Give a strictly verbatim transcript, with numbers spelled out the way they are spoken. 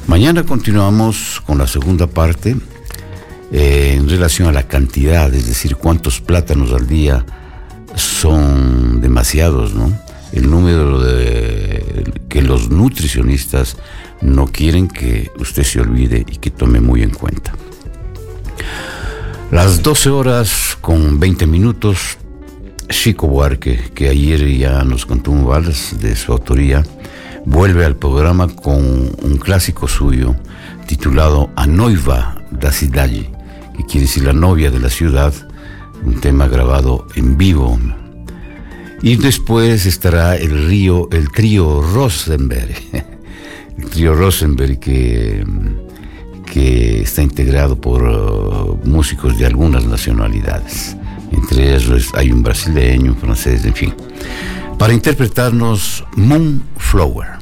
Mañana continuamos con la segunda parte eh, en relación a la cantidad, es decir, cuántos plátanos al día son demasiados, ¿no? El número de, que los nutricionistas no quieren que usted se olvide y que tome muy en cuenta. Las doce horas con veinte minutos, Chico Buarque, que ayer ya nos contó un vals de su autoría, vuelve al programa con un clásico suyo titulado A Noiva da Cidade, que quiere decir la novia de la ciudad, un tema grabado en vivo. Y después estará el río, el trío Rosenberg, el trío Rosenberg que, que está integrado por uh, músicos de algunas nacionalidades. Entre ellos hay un brasileño, un francés, en fin, para interpretarnos Moonflower.